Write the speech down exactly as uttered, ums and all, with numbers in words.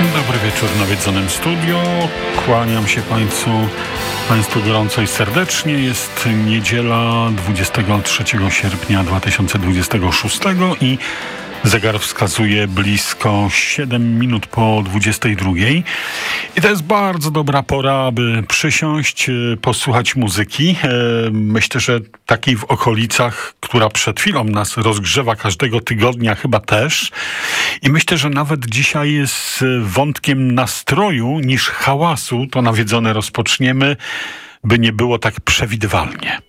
Dobry wieczór w nawiedzonym studiu. Kłaniam się Państwu, Państwu gorąco i serdecznie. Jest niedziela dwudziestego trzeciego sierpnia dwa tysiące dwudziestego szóstego i zegar wskazuje blisko siedem minut po dwudziestej drugiej. I to jest bardzo dobra pora, aby przysiąść, posłuchać muzyki. Myślę, że takiej w okolicach, która przed chwilą nas rozgrzewa każdego tygodnia, chyba też. I myślę, że nawet dzisiaj z wątkiem nastroju niż hałasu to nawiedzone rozpoczniemy, by nie było tak przewidywalnie.